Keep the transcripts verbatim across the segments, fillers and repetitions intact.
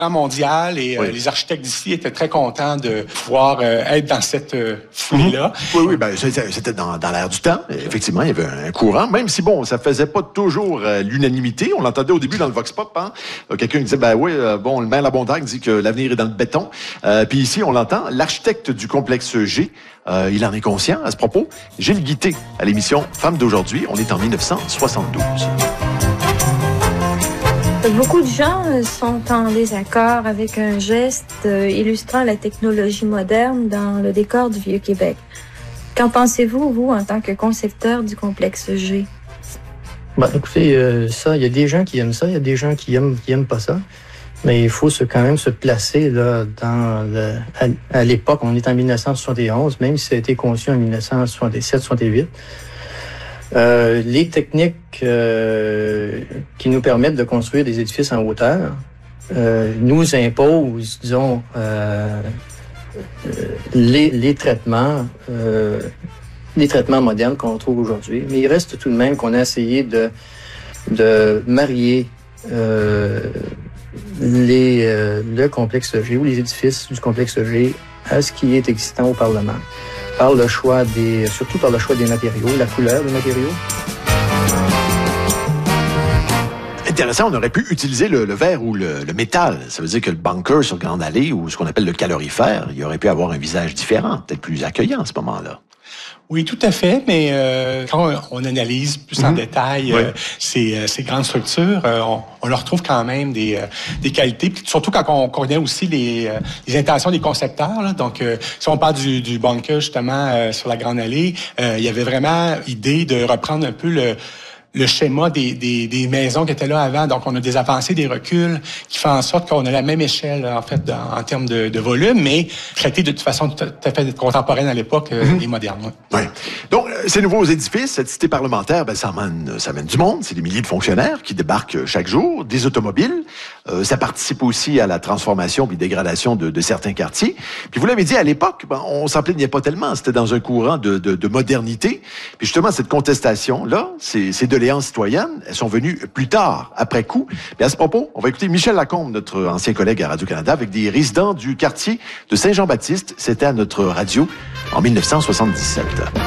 mondial et oui. euh, les architectes d'ici étaient très contents de pouvoir euh, être dans cette euh, foulée-là. Mmh. Oui, oui, ben c'était dans, dans l'air du temps. Effectivement, il y avait un courant, même si, bon, ça faisait pas toujours euh, l'unanimité. On l'entendait au début dans le Vox Pop, hein. Quelqu'un qui disait, ben oui, euh, bon, le maire Labontagne dit que l'avenir est dans le béton. Euh, puis ici, on l'entend, l'architecte du complexe G, euh, il en est conscient à ce propos. Gilles Guité, à l'émission Femmes d'aujourd'hui, on est en dix-neuf cent soixante-douze. Beaucoup de gens sont en désaccord avec un geste illustrant la technologie moderne dans le décor du Vieux-Québec. Qu'en pensez-vous, vous, en tant que concepteur du complexe G? Ben, écoutez, euh, ça, il y a des gens qui aiment ça, il y a des gens qui aiment, qui aiment pas ça. Mais il faut se, quand même se placer là, dans le, à, à l'époque, on est en dix-neuf cent soixante et onze, même si ça a été conçu en dix-neuf cent soixante-sept soixante-huit. Euh, les techniques euh, qui nous permettent de construire des édifices en hauteur euh, nous imposent, disons, euh, euh, les, les traitements, euh, les traitements modernes qu'on trouve aujourd'hui. Mais il reste tout de même qu'on a essayé de, de marier euh, les, euh, le complexe G ou les édifices du complexe G à ce qui est existant au Parlement. Par le choix des, surtout par le choix des matériaux, la couleur des matériaux. Intéressant, on aurait pu utiliser le, le verre ou le, le métal. Ça veut dire que le bunker sur Grande Allée ou ce qu'on appelle le calorifère, il aurait pu avoir un visage différent, peut-être plus accueillant à ce moment-là. Oui, tout à fait, mais euh, quand on analyse plus mm-hmm. en détail oui. euh, ces, euh, ces grandes structures, euh, on, on leur trouve quand même des, euh, des qualités, puis surtout quand on connaît aussi les, euh, les intentions des concepteurs. Là. Donc, euh, si on parle du, du bunker, justement, euh, sur la Grande Allée, euh, il y avait vraiment idée de reprendre un peu le... le schéma des, des, des maisons qui étaient là avant. Donc, on a des avancées, des reculs qui font en sorte qu'on a la même échelle, en fait, dans, en termes de, de volume, mais traité de toute façon tout à fait contemporaine à l'époque euh, mm-hmm. et moderne. Oui. Donc, ces nouveaux édifices, cette cité parlementaire, ben, ça amène, ça amène du monde. C'est des milliers de fonctionnaires qui débarquent chaque jour, des automobiles. Euh, ça participe aussi à la transformation puis dégradation de, de certains quartiers. Puis vous l'avez dit, à l'époque, ben, on s'en plaignait pas tellement. C'était dans un courant de, de, de modernité. Puis justement, cette contestation-là, c'est, c'est de citoyennes, elles sont venues plus tard, après coup. Mais à ce propos, on va écouter Michel Lacombe, notre ancien collègue à Radio-Canada, avec des résidents du quartier de Saint-Jean-Baptiste. C'était à notre radio en dix-neuf cent soixante-dix-sept.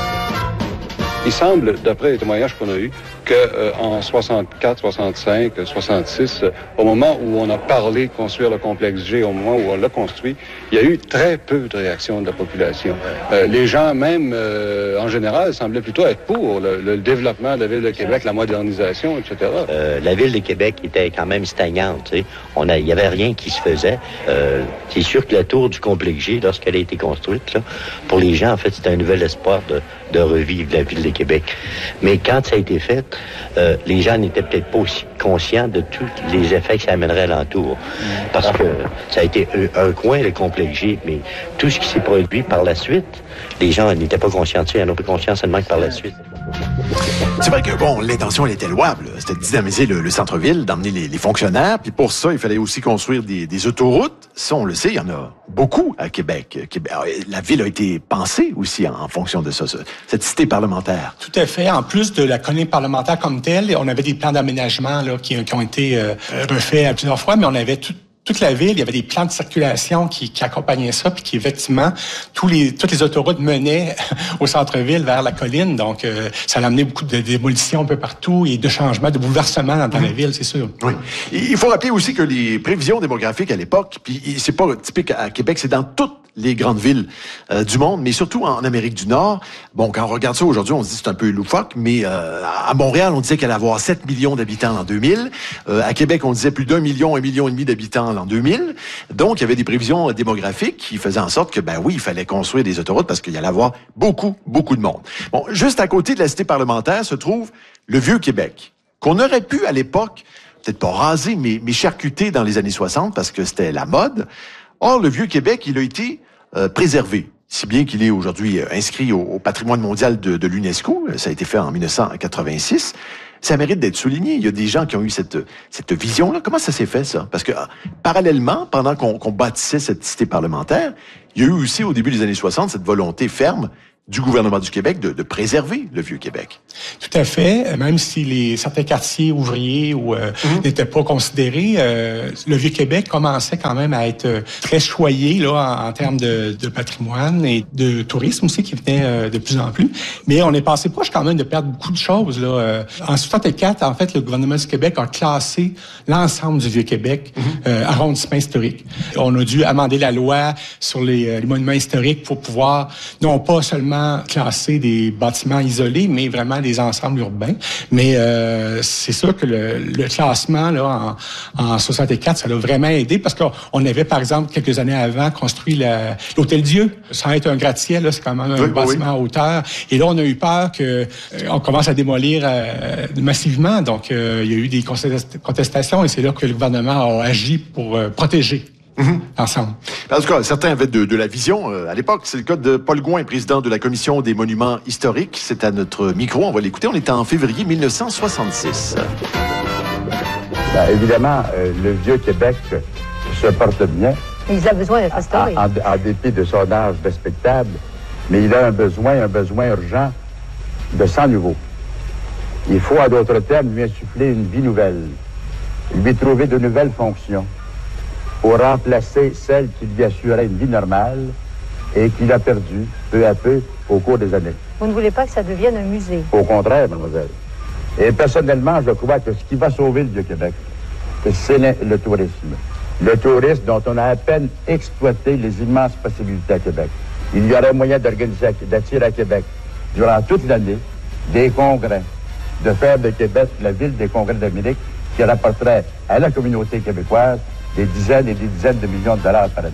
Il semble, d'après les témoignages qu'on a eus, qu'en euh, soixante-quatre, soixante-cinq, soixante-six, euh, au moment où on a parlé de construire le complexe G, au moment où on l'a construit, il y a eu très peu de réactions de la population. Euh, les gens, même euh, en général, semblaient plutôt être pour le, le développement de la Ville de Québec, la modernisation, et cetera. Euh, la Ville de Québec était quand même stagnante. Tu sais. On a, il n'y avait rien qui se faisait. Euh, c'est sûr que la tour du complexe G, lorsqu'elle a été construite, là, pour les gens, en fait, c'était un nouvel espoir de, de revivre la Ville de Québec. Mais quand ça a été fait, Euh, les gens n'étaient peut-être pas aussi conscients de tous les effets que ça amènerait alentour. Parce que ça a été un, un coin, le complexe G, mais tout ce qui s'est produit par la suite, les gens n'étaient pas conscients de ça, ils n'en ont pas conscience seulement que par la suite. C'est vrai que, bon, l'intention, elle était louable. C'était de dynamiser le, le centre-ville, d'emmener les, les fonctionnaires. Puis pour ça, il fallait aussi construire des, des autoroutes. Ça, on le sait, il y en a beaucoup à Québec. Québec. La ville a été pensée aussi en, en fonction de ça, ça, cette cité parlementaire. Tout à fait. En plus de la colonie parlementaire comme telle, on avait des plans d'aménagement là qui, qui ont été euh, refaits à plusieurs fois, mais on avait tout toute la ville, il y avait des plans de circulation qui, qui accompagnaient ça, puis qui, effectivement, tous les, toutes les autoroutes menaient au centre-ville vers la colline. Donc, euh, ça a amené beaucoup de démolitions un peu partout et de changements, de bouleversements dans, dans mmh. la ville, c'est sûr. Oui. Il faut rappeler aussi que les prévisions démographiques à l'époque, puis c'est pas typique à Québec, c'est dans toutes les grandes villes euh, du monde, mais surtout en Amérique du Nord. Bon, quand on regarde ça aujourd'hui, on se dit que c'est un peu loufoque, mais euh, à Montréal, on disait qu'elle allait avoir sept millions d'habitants en deux mille. Euh, à Québec, on disait plus d'un million, un million et demi d'habitants en deux mille. Donc, il y avait des prévisions démographiques qui faisaient en sorte que, ben oui, il fallait construire des autoroutes parce qu'il y allait avoir beaucoup, beaucoup de monde. Bon, juste à côté de la cité parlementaire se trouve le Vieux-Québec, qu'on aurait pu, à l'époque, peut-être pas raser, mais, mais charcuter dans les années soixante parce que c'était la mode. Or, le Vieux-Québec, il a été euh, préservé, si bien qu'il est aujourd'hui euh, inscrit au, au patrimoine mondial de, de l'UNESCO. Ça a été fait en dix-neuf cent quatre-vingt-six. Ça mérite d'être souligné. Il y a des gens qui ont eu cette, cette vision-là. Comment ça s'est fait, ça? Parce que, euh, parallèlement, pendant qu'on, qu'on bâtissait cette cité parlementaire, il y a eu aussi, au début des années soixante, cette volonté ferme du gouvernement du Québec de, de préserver le Vieux-Québec. Tout à fait. Même si les, certains quartiers ouvriers ou, euh, mm-hmm. n'étaient pas considérés, euh, le Vieux-Québec commençait quand même à être très choyé là, en, en termes de, de patrimoine et de tourisme aussi qui venait euh, de plus en plus. Mais on est passé proche quand même de perdre beaucoup de choses. Là. Euh, en soixante-quatre, en fait, le gouvernement du Québec a classé l'ensemble du Vieux-Québec mm-hmm. euh, arrondissement historique. On a dû amender la loi sur les, les monuments historiques pour pouvoir non pas seulement classer des bâtiments isolés, mais vraiment des ensembles urbains. Mais euh, c'est sûr que le, le classement là en, en soixante-quatre, ça l'a vraiment aidé parce qu'on avait, par exemple, quelques années avant, construit la, l'Hôtel Dieu. Sans être un gratte-ciel, là, c'est quand même un oui, bâtiment oui. à hauteur. Et là, on a eu peur que euh, on commence à démolir euh, massivement. Donc, euh, il y a eu des contestations et c'est là que le gouvernement a agi pour euh, protéger. Mmh. Ensemble. En tout cas, certains avaient de, de la vision euh, à l'époque. C'est le cas de Paul Gouin, président de la Commission des monuments historiques. C'est à notre micro. On va l'écouter. On est en février mille neuf cent soixante-six. Ben, évidemment, euh, le Vieux-Québec se porte bien. Il a besoin d'être restauré. En, en, en dépit de son âge respectable, mais il a un besoin, un besoin urgent de sang nouveau. Il faut, à d'autres termes, lui insuffler une vie nouvelle, lui trouver de nouvelles fonctions, pour remplacer celle qui lui assurait une vie normale et qu'il a perdue peu à peu au cours des années. Vous ne voulez pas que ça devienne un musée? Au contraire, mademoiselle. Et personnellement, je crois que ce qui va sauver le Vieux-Québec, c'est le, le tourisme. Le tourisme dont on a à peine exploité les immenses possibilités à Québec. Il y aurait moyen d'organiser, d'attirer à Québec, durant toute l'année, des congrès, de faire de Québec la ville des congrès d'Amérique qui rapporterait à la communauté québécoise des dizaines et des dizaines de millions de dollars par année.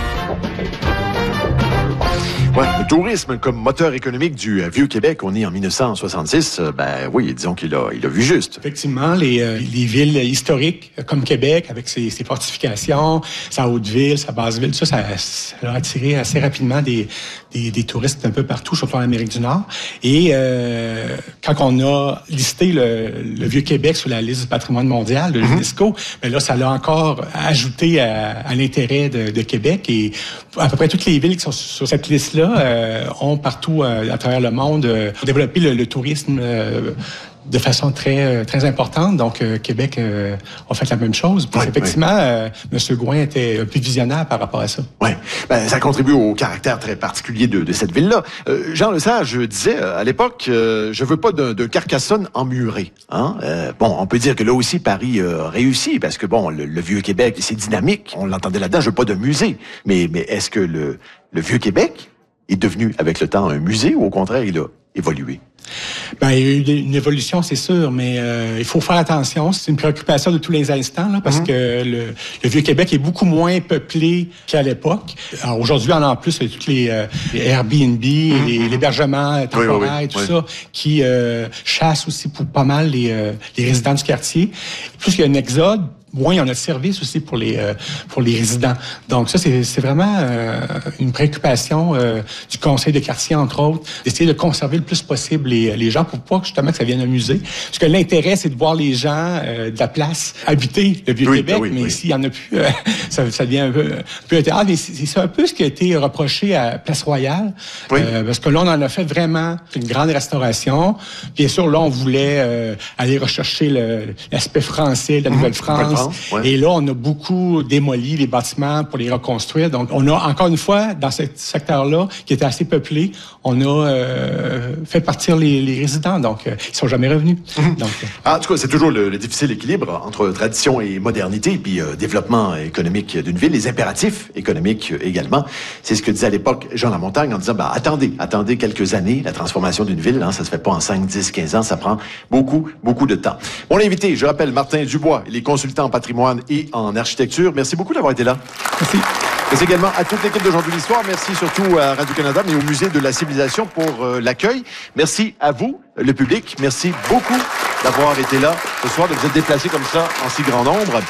Ouais, le tourisme comme moteur économique du euh, Vieux-Québec, on est en mille neuf cent soixante-six, euh, ben oui, disons qu'il a, il a vu juste. Effectivement, les, euh, les villes historiques comme Québec, avec ses, ses fortifications, sa Haute-Ville, sa Basse-Ville, tout ça, ça, ça a attiré assez rapidement des, des, des touristes un peu partout, surtout en Amérique du Nord. Et euh, quand on a listé le, le Vieux-Québec sur la liste du patrimoine mondial de l'UNESCO, mm-hmm. ben là, ça l'a encore ajouté à, à l'intérêt de, de Québec. Et à peu près toutes les villes qui sont sur cette liste-là Euh, ont partout euh, à travers le monde euh, développé le, le tourisme euh, de façon très très importante. Donc, euh, Québec euh, a fait la même chose. Puis, oui, effectivement, oui. euh, M. Gouin était un peu visionnaire par rapport à ça. Oui, ben, ça contribue au caractère très particulier de, de cette ville-là. Euh, Jean Lesage disait euh, à l'époque, euh, je veux pas de, de Carcassonne emmurée. Hein? Euh, bon, on peut dire que là aussi, Paris euh, réussit, parce que bon, le, le Vieux-Québec, c'est dynamique. On l'entendait là-dedans, je veux pas de musée. Mais, mais est-ce que le, le Vieux-Québec est devenu, avec le temps, un musée, ou au contraire, il a évolué? Ben, il y a eu une évolution, c'est sûr, mais euh, il faut faire attention. C'est une préoccupation de tous les instants, là, parce mm-hmm. que le, le Vieux-Québec est beaucoup moins peuplé qu'à l'époque. Alors aujourd'hui, on a en plus toutes les, euh, les Airbnb, mm-hmm. les, l'hébergement temporaire, oui, oui, oui, tout oui. ça, qui euh, chassent aussi pour pas mal les, euh, les résidents du quartier. Plus qu'il y a un exode, moins il y en a de services aussi pour les euh, pour les résidents. Donc ça, c'est, c'est vraiment euh, une préoccupation euh, du conseil de quartier, entre autres, d'essayer de conserver le plus possible les, les gens pour pas justement que ça vienne un musée. Parce que l'intérêt, c'est de voir les gens euh, de la place habiter le Vieux-Québec, oui, oui, mais oui. s'il y en a plus, euh, ça, ça devient un peu, un peu un théâtre. Mais c'est, c'est un peu ce qui a été reproché à Place Royale, oui. euh, parce que là, on en a fait vraiment une grande restauration. Bien sûr, là, on voulait euh, aller rechercher le, l'aspect français de la Nouvelle-France. Mmh. Ouais. Et là, on a beaucoup démoli les bâtiments pour les reconstruire. Donc, on a, encore une fois, dans ce secteur-là, qui était assez peuplé, on a euh, fait partir les, les résidents. Donc, euh, ils sont jamais revenus. Mm-hmm. Donc, euh... ah, en tout cas, c'est toujours le, le difficile équilibre entre tradition et modernité, puis euh, développement économique d'une ville, les impératifs économiques également. C'est ce que disait à l'époque Jean Lamontagne en disant, bah, attendez, attendez quelques années, la transformation d'une ville, hein, ça se fait pas en cinq, dix, quinze ans, ça prend beaucoup, beaucoup de temps. Mon invité, je rappelle, Martin Dubois, il est consultant en patrimoine et en architecture. Merci beaucoup d'avoir été là. Merci. Merci également à toute l'équipe d'Aujourd'hui l'Histoire. Merci surtout à Radio-Canada, mais au Musée de la Civilisation pour euh, l'accueil. Merci à vous, le public. Merci beaucoup d'avoir été là ce soir, de vous être déplacés comme ça en si grand nombre.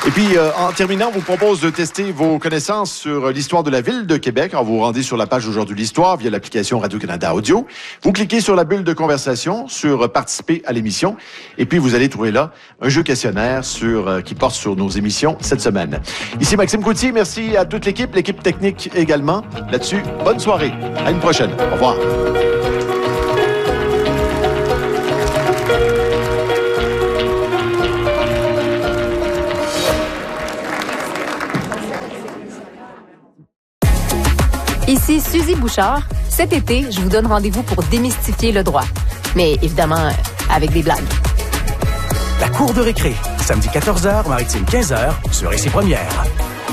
Et puis, euh, en terminant, on vous propose de tester vos connaissances sur l'histoire de la ville de Québec. Alors, vous vous rendez sur la page Aujourd'hui l'Histoire via l'application Radio-Canada Audio. Vous cliquez sur la bulle de conversation, sur Participer à l'émission. Et puis, vous allez trouver là un jeu questionnaire sur, euh, qui porte sur nos émissions cette semaine. Ici Maxime Coutier. Merci à toute l'équipe, l'équipe technique également. Là-dessus, bonne soirée. À une prochaine. Au revoir. Ici Suzy Bouchard. Cet été, je vous donne rendez-vous pour démystifier le droit. Mais évidemment, avec des blagues. La cour de récré, samedi quatorze heures, Maritime quinze heures, sur Ici Première.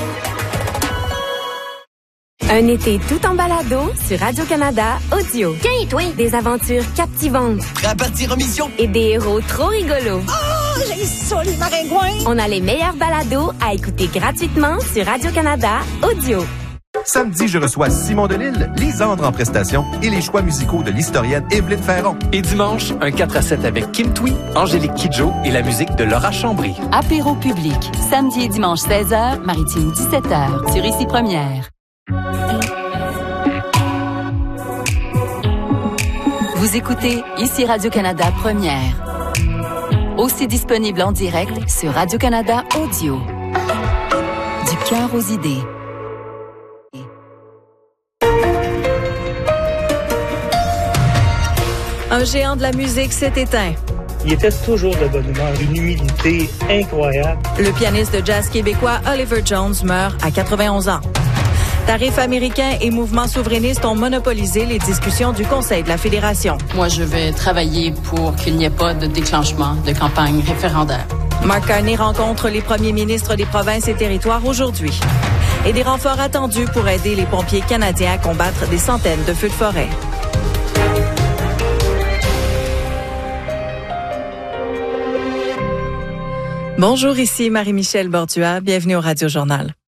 Un été tout en balado sur Radio-Canada Audio. Tiens, toi, des aventures captivantes. À partir en mission. Et des héros trop rigolos. Oh, j'ai ça, les maringouins. On a les meilleurs balados à écouter gratuitement sur Radio-Canada Audio. Samedi, je reçois Simon Delille, Lisandre en prestation et les choix musicaux de l'historienne Évelyne Ferron. Et dimanche, un quatre à sept avec Kim Twee, Angélique Kidjo et la musique de Laura Chambry. Apéro public, samedi et dimanche seize heures, Maritime dix-sept heures, sur Ici Première. Vous écoutez Ici Radio-Canada Première. Aussi disponible en direct sur Radio-Canada Audio. Du cœur aux idées. Un géant de la musique s'est éteint. Il était toujours de bonne humeur, une humilité incroyable. Le pianiste de jazz québécois Oliver Jones meurt à quatre-vingt-onze ans. Tarifs américains et mouvements souverainistes ont monopolisé les discussions du Conseil de la Fédération. Moi, je vais travailler pour qu'il n'y ait pas de déclenchement de campagne référendaire. Mark Carney rencontre les premiers ministres des provinces et territoires aujourd'hui. Et des renforts attendus pour aider les pompiers canadiens à combattre des centaines de feux de forêt. Bonjour, ici Marie-Michel Bordua. Bienvenue au Radio Journal.